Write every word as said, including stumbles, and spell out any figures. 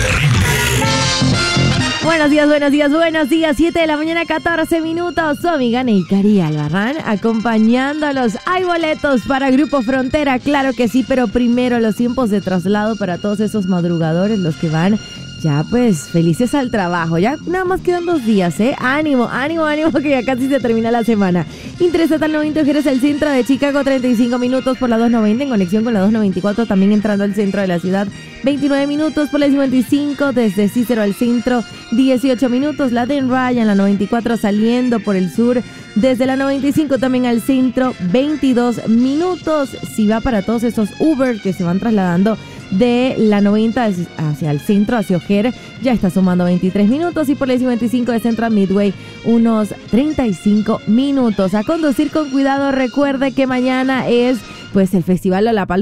terrible. Buenos días, buenos días, buenos días. siete de la mañana, catorce minutos. Su amiga Neikari Albarrán acompañándolos. Hay boletos para Grupo Frontera, claro que sí, pero primero los tiempos de traslado para todos esos madrugadores, los que van ya pues felices al trabajo. Ya nada más quedan dos días, ¿eh? Ánimo, ánimo, ánimo, que ya casi se termina la semana. Interesa al noventa, Ojieres, el centro de Chicago, treinta y cinco minutos por la doscientos noventa en conexión con la doscientos noventa y cuatro, también entrando al centro de la ciudad. veintinueve minutos por la cincuenta y cinco, desde Cícero al centro, dieciocho minutos. La Den Ryan, la noventa y cuatro saliendo por el sur, desde la noventa y cinco también al centro, veintidós minutos. Si va para todos esos Uber que se van trasladando de la noventa hacia el centro, hacia Ojeda, ya está sumando veintitrés minutos. Y por la cincuenta y cinco de centro a Midway, unos treinta y cinco minutos. A conducir con cuidado. Recuerde que mañana es pues el Festival Lollapalooza.